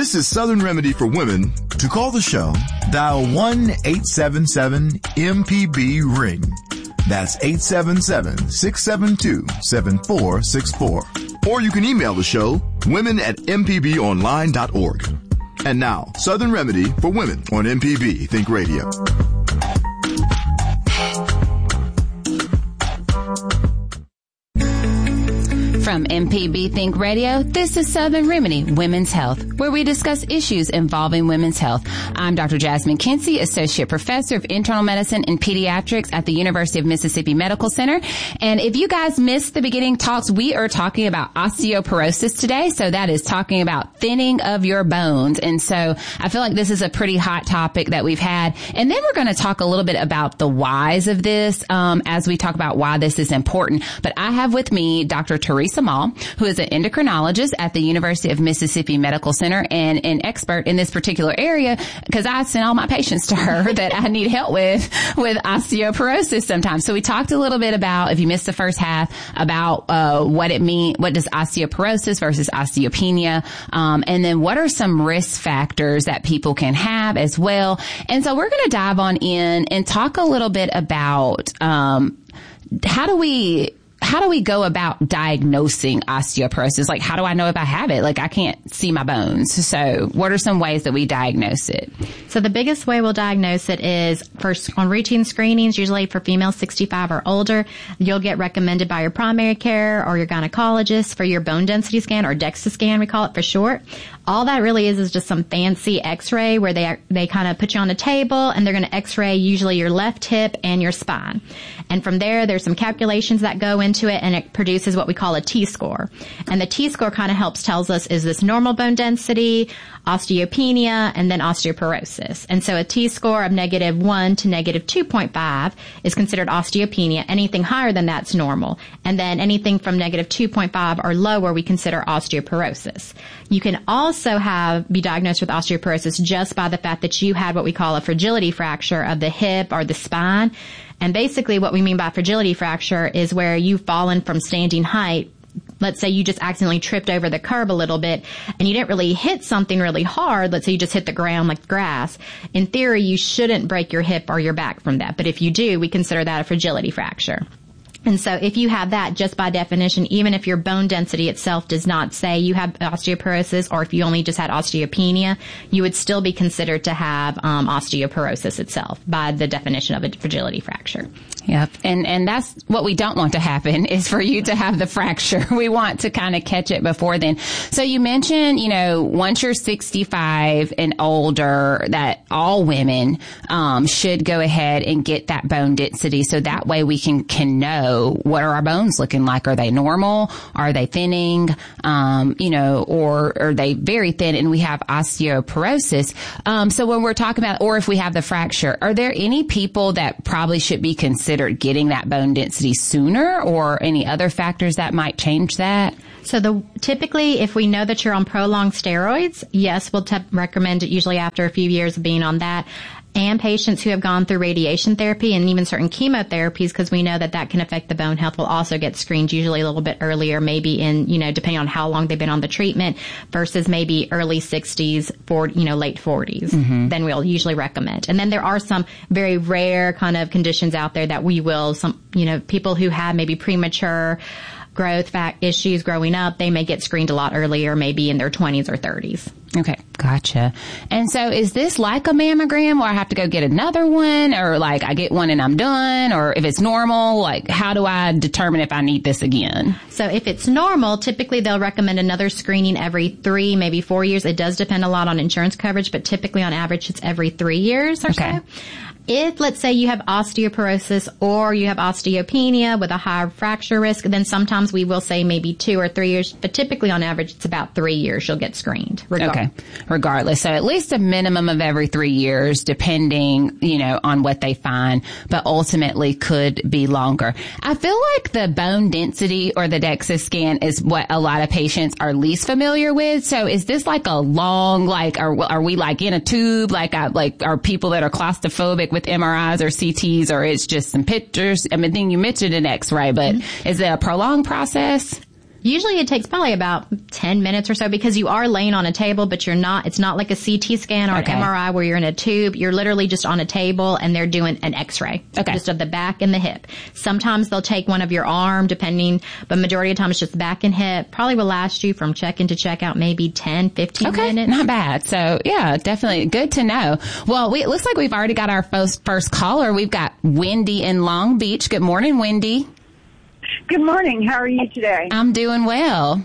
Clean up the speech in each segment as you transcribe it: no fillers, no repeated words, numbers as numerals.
This is Southern Remedy for Women. To call the show, dial 1-877-MPB-RING. That's 877-672-7464. Or you can email the show, women@mpbonline.org. And now, Southern Remedy for Women on MPB Think Radio. From MPB Think Radio, this is Southern Remedy, Women's Health, where we discuss issues involving women's health. I'm Dr. Jasmine Kinsey, Associate Professor of Internal Medicine and Pediatrics at the University of Mississippi Medical Center. And if you guys missed the beginning talks, we are talking about osteoporosis today. So that is talking about thinning of your bones. And so I feel like this is a pretty hot topic that we've had. And then we're going to talk a little bit about the whys of this as we talk about why this is important. But I have with me Dr. Teresa Mall, who is an endocrinologist at the University of Mississippi Medical Center and an expert in this particular area, because I send all my patients to her that I need help with osteoporosis sometimes. So we talked a little bit about, if you missed the first half, about what it means, what does osteoporosis versus osteopenia, and then what are some risk factors that people can have as well. And so we're going to dive on in and talk a little bit about how do we go about diagnosing osteoporosis? Like, how do I know if I have it? Like, I can't see my bones. So what are some ways that we diagnose it? So the biggest way we'll diagnose it is first on routine screenings, usually for females 65 or older. You'll get recommended by your primary care or your gynecologist for your bone density scan, or DEXA scan, we call it for short. All that really is just some fancy x-ray where they kind of put you on a table and they're going to x-ray usually your left hip and your spine. And from there's some calculations that go into it, and it produces what we call a T-score. And the T-score kind of tells us, is this normal bone density, osteopenia, and then osteoporosis. And so a T-score of -1 to -2.5 is considered osteopenia. Anything higher than that's normal. And then anything from -2.5 or lower we consider osteoporosis. You can also be diagnosed with osteoporosis just by the fact that you had what we call a fragility fracture of the hip or the spine. And basically what we mean by fragility fracture is where you've fallen from standing height. Let's say you just accidentally tripped over the curb a little bit and you didn't really hit something really hard. Let's say you just hit the ground like grass. In theory, you shouldn't break your hip or your back from that. But if you do, we consider that a fragility fracture. And so if you have that, just by definition, even if your bone density itself does not say you have osteoporosis, or if you only just had osteopenia, you would still be considered to have osteoporosis itself by the definition of a fragility fracture. Yep. And that's what we don't want to happen, is for you to have the fracture. We want to kind of catch it before then. So you mentioned, once you're 65 and older, that all women should go ahead and get that bone density, so that way we can know what are our bones looking like. Are they normal? Are they thinning? Or are they very thin and we have osteoporosis? So when we're talking about, or if we have the fracture, are there any people that probably should be considered getting that bone density sooner, or any other factors that might change that? So typically, if we know that you're on prolonged steroids, yes, we'll recommend it usually after a few years of being on that. And patients who have gone through radiation therapy and even certain chemotherapies, because we know that can affect the bone health, will also get screened usually a little bit earlier, maybe in, depending on how long they've been on the treatment, versus maybe early 60s, late 40s. Mm-hmm. Then we'll usually recommend. And then there are some very rare kind of conditions out there that we will, people who have maybe premature growth issues growing up, they may get screened a lot earlier, maybe in their 20s or 30s. Okay, gotcha. And so is this like a mammogram, or I have to go get another one, or like I get one and I'm done, or if it's normal, like how do I determine if I need this again? So if it's normal, typically they'll recommend another screening every 3, maybe 4 years. It does depend a lot on insurance coverage, but typically on average it's every 3 years or so. If, let's say, you have osteoporosis or you have osteopenia with a higher fracture risk, then sometimes we will say maybe 2 or 3 years, but typically on average it's about 3 years you'll get screened. Regardless. So at least a minimum of every 3 years, depending, on what they find, but ultimately could be longer. I feel like the bone density or the DEXA scan is what a lot of patients are least familiar with. So is this like a long, are we like in a tube? Are people that are claustrophobic with MRIs or CTs, or it's just some pictures? I mean, then you mentioned an X-ray, but is it a prolonged process? Usually it takes probably about 10 minutes or so because you are laying on a table, but it's not like a CT scan or an MRI where you're in a tube. You're literally just on a table and they're doing an x-ray just of the back and the hip. Sometimes they'll take one of your arm but majority of the time it's just back and hip. Probably will last you from check-in to check-out maybe 10, 15 minutes. Not bad. So yeah, definitely good to know. Well, it looks like we've already got our first caller. We've got Wendy in Long Beach. Good morning, Wendy. Good morning. How are you today? I'm doing well.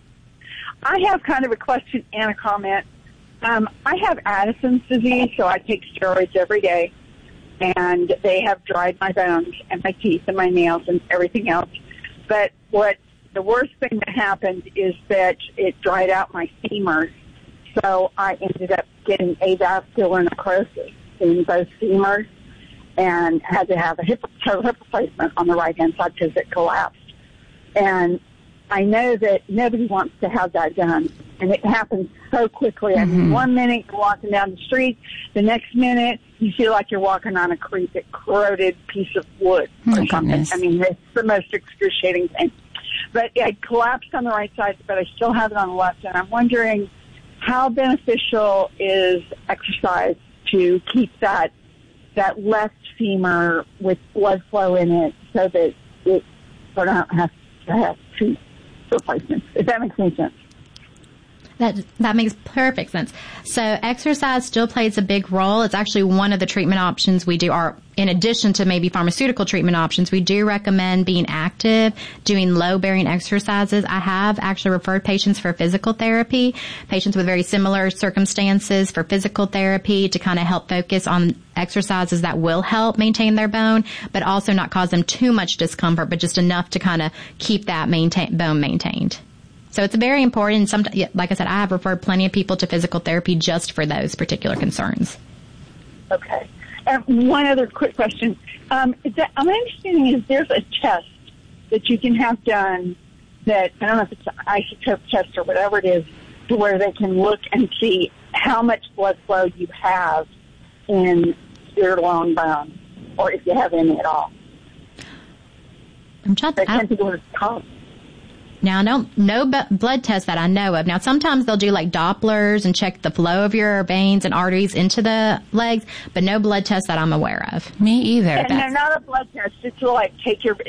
I have kind of a question and a comment. I have Addison's disease, so I take steroids every day, and they have dried my bones and my teeth and my nails and everything else. But the worst thing that happened is that it dried out my femurs, so I ended up getting avascular necrosis in both femurs and had to have a hip replacement on the right-hand side because it collapsed. And I know that nobody wants to have that done, and it happens so quickly. I mean, 1 minute you're walking down the street, the next minute you feel like you're walking on a corroded piece of wood or something. Goodness. I mean, it's the most excruciating thing. But it collapsed on the right side, but I still have it on the left, and I'm wondering how beneficial is exercise to keep that left femur with blood flow in it so that it don't have to have two replacements, if that makes any sense. That makes perfect sense. So exercise still plays a big role. It's actually one of the treatment options we do, or in addition to maybe pharmaceutical treatment options, we do recommend being active, doing low-bearing exercises. I have actually referred patients for physical therapy, patients with very similar circumstances for physical therapy to kind of help focus on exercises that will help maintain their bone, but also not cause them too much discomfort, but just enough to kind of keep that bone maintained. So it's very important. Like I said, I have referred plenty of people to physical therapy just for those particular concerns. Okay. And one other quick question. My understanding is there's a test that you can have done that, I don't know if it's an isotope test or whatever it is, to where they can look and see how much blood flow you have in your long bone, or if you have any at all. I'm trying to think of what it's called. Now, no blood tests that I know of. Now, sometimes they'll do like Dopplers and check the flow of your veins and arteries into the legs, but no blood tests that I'm aware of. Me either. And they're not a blood test. It's like take an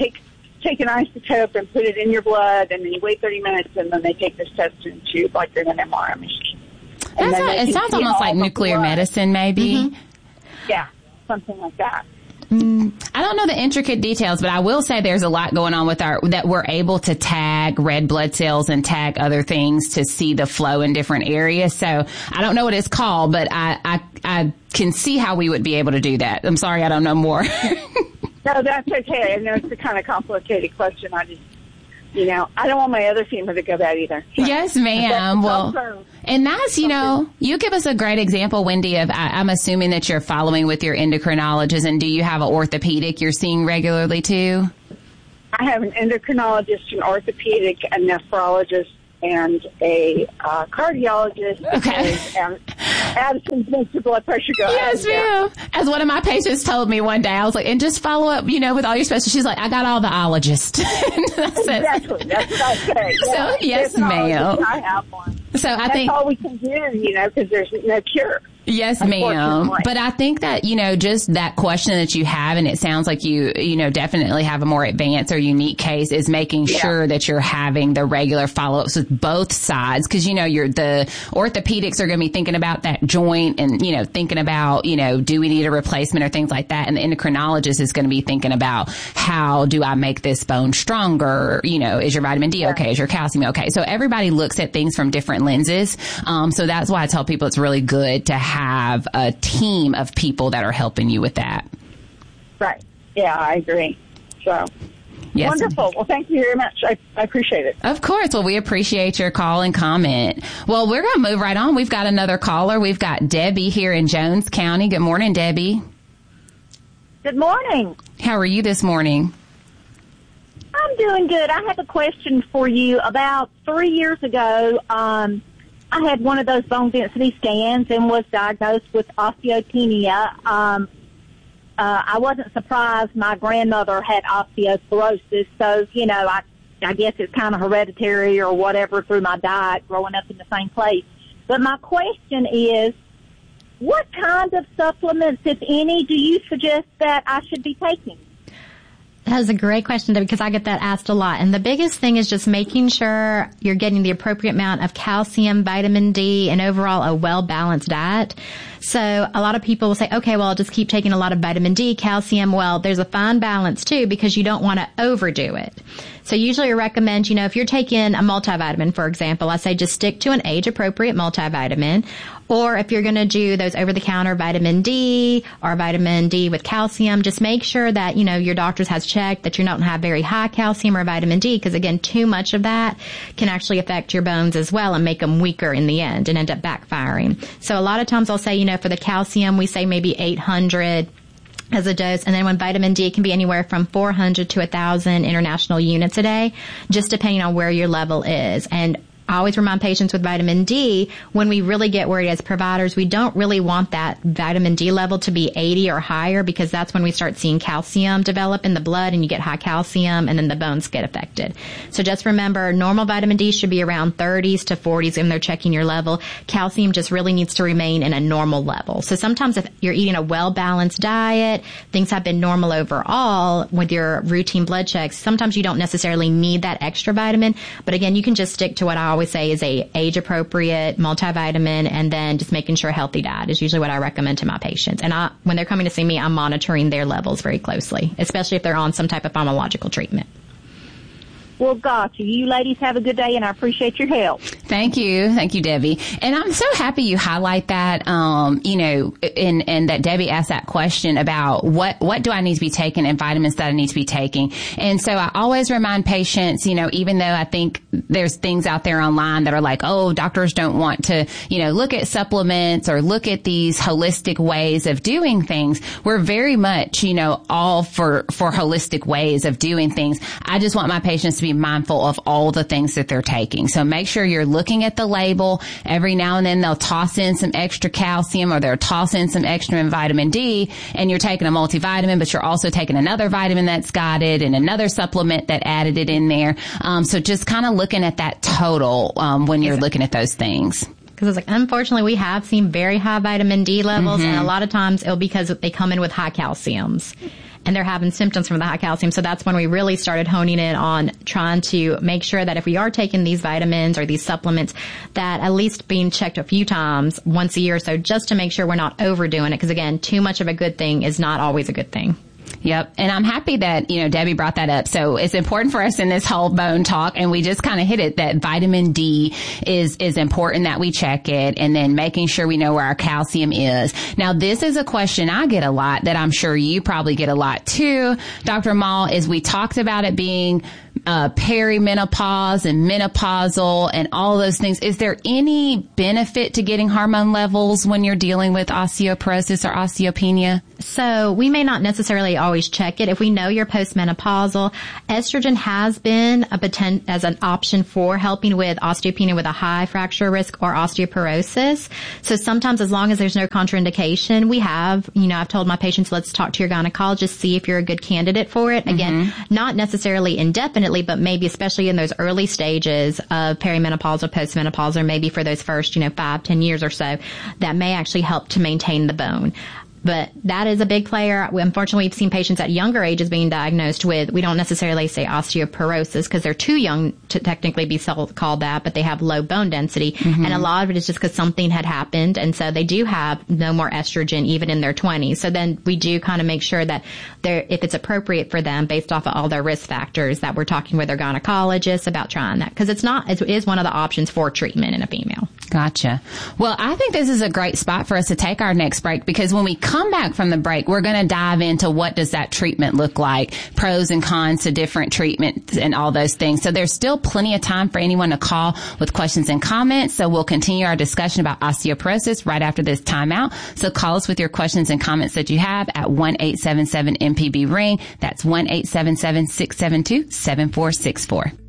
isotope and put it in your blood, and then you wait 30 minutes, and then they take this test in a tube like they're in an MRI machine. It sounds almost like nuclear medicine, maybe. Mm-hmm. Yeah, something like that. I don't know the intricate details, but I will say there's a lot going on with that we're able to tag red blood cells and tag other things to see the flow in different areas. So I don't know what it's called, but I can see how we would be able to do that. I'm sorry, I don't know more. No, that's okay. I know it's a kind of complicated question. I don't want my other femur to go bad either. So. Yes, ma'am. Well, and that's, you give us a great example, Wendy, of I'm assuming that you're following with your endocrinologist, and do you have an orthopedic you're seeing regularly too? I have an endocrinologist, an orthopedic, a nephrologist, and a cardiologist. Okay. And Addison's makes your blood pressure go up. Yes, ma'am. As one of my patients told me one day, I was like, and just follow up, with all your specialists. She's like, I got all the ologists. Exactly. That's what I say. Yeah. So, yes, ma'am. I have one. So That's all we can do, because there's no cure. Yes, ma'am. But I think that, just that question that you have, and it sounds like you definitely have a more advanced or unique case, is making sure that you're having the regular follow-ups with both sides. Cause, the orthopedics are going to be thinking about that joint and, thinking about, do we need a replacement or things like that. And the endocrinologist is going to be thinking about how do I make this bone stronger? Is your vitamin D okay? Is your calcium okay? So everybody looks at things from different lenses. So that's why I tell people it's really good to have a team of people that are helping you with that. Right. Yeah, I agree. So, yes. Wonderful. Well, thank you very much. I appreciate it. Of course. Well, we appreciate your call and comment. Well, we're going to move right on. We've got another caller. We've got Debbie here in Jones County. Good morning, Debbie. Good morning. How are you this morning? I'm doing good. I have a question for you. About 3 years ago, I had one of those bone density scans and was diagnosed with osteopenia. I wasn't surprised. My grandmother had osteoporosis, so, I I guess it's kind of hereditary or whatever through my diet growing up in the same place. But my question is, what kind of supplements, if any, do you suggest that I should be taking? That is a great question, because I get that asked a lot. And the biggest thing is just making sure you're getting the appropriate amount of calcium, vitamin D, and overall a well-balanced diet. So a lot of people will say, okay, well, I'll just keep taking a lot of vitamin D, calcium. Well, there's a fine balance too, because you don't want to overdo it. So usually I recommend, if you're taking a multivitamin, for example, I say just stick to an age-appropriate multivitamin. Or if you're going to do those over-the-counter vitamin D or vitamin D with calcium, just make sure that, your doctor has checked that you don't have very high calcium or vitamin D, because again, too much of that can actually affect your bones as well and make them weaker in the end and end up backfiring. So a lot of times I'll say, for the calcium, we say maybe 800 as a dose. And then when vitamin D, it can be anywhere from 400 to 1,000 international units a day, just depending on where your level is. And I always remind patients with vitamin D, when we really get worried as providers, we don't really want that vitamin D level to be 80 or higher, because that's when we start seeing calcium develop in the blood and you get high calcium and then the bones get affected. So just remember, normal vitamin D should be around 30s to 40s when they're checking your level. Calcium just really needs to remain in a normal level. So sometimes if you're eating a well-balanced diet, things have been normal overall with your routine blood checks, sometimes you don't necessarily need that extra vitamin. But again, you can just stick to what I always say is a age-appropriate multivitamin, and then just making sure a healthy diet is usually what I recommend to my patients. And when they're coming to see me, I'm monitoring their levels very closely, especially if they're on some type of pharmacological treatment. Well, gotcha. You ladies have a good day, and I appreciate your help. Thank you, Debbie. And I'm so happy you highlight that, and that Debbie asked that question about what do I need to be taking and vitamins that I need to be taking. And so I always remind patients, even though I think there's things out there online that are like, oh, doctors don't want to, look at supplements or look at these holistic ways of doing things. We're very much, all for holistic ways of doing things. I just want my patients to be mindful of all the things that they're taking. So make sure you're looking at the label. Every now and then they'll toss in some extra calcium or they'll toss in some extra vitamin D, and you're taking a multivitamin, but you're also taking another vitamin that's got it and another supplement that added it in there. So just kind of looking at that total when you're looking at those things. Because it's unfortunately, we have seen very high vitamin D levels, and a lot of times it'll be because they come in with high calciums. And they're having symptoms from the high calcium. So that's when we really started honing in on trying to make sure that if we are taking these vitamins or these supplements, that at least being checked a few times once a year or so, just to make sure we're not overdoing it. Because again, too much of a good thing is not always a good thing. Yep. And I'm happy that, Debbie brought that up. So it's important for us in this whole bone talk, and we just kind of hit it, that vitamin D is important that we check it, and then making sure we know where our calcium is. Now, this is a question I get a lot that I'm sure you probably get a lot too, Dr. Mall, is we talked about it being perimenopause and menopausal and all those things. Is there any benefit to getting hormone levels when you're dealing with osteoporosis or osteopenia? So we may not necessarily always check it. If we know you're postmenopausal, estrogen has been as an option for helping with osteopenia with a high fracture risk or osteoporosis. So sometimes, as long as there's no contraindication, we have, I've told my patients, let's talk to your gynecologist, see if you're a good candidate for it. Again, not necessarily indefinitely, but maybe especially in those early stages of perimenopausal, postmenopausal, or maybe for those first, 5-10 years or so, that may actually help to maintain the bone. But that is a big player. Unfortunately, we've seen patients at younger ages being diagnosed with, we don't necessarily say osteoporosis because they're too young to technically be called that, but they have low bone density. And a lot of it is just because something had happened. And so they do have no more estrogen even in their 20s. So then we do kind of make sure that if it's appropriate for them based off of all their risk factors, that we're talking with their gynecologist about trying that. Because it is one of the options for treatment in a female. Gotcha. Well, I think this is a great spot for us to take our next break, because when we come back from the break, we're going to dive into what does that treatment look like, pros and cons to different treatments and all those things. So there's still plenty of time for anyone to call with questions and comments. So we'll continue our discussion about osteoporosis right after this timeout. So call us with your questions and comments that you have at 1-877-MPB-RING. That's 1-877-672-7464.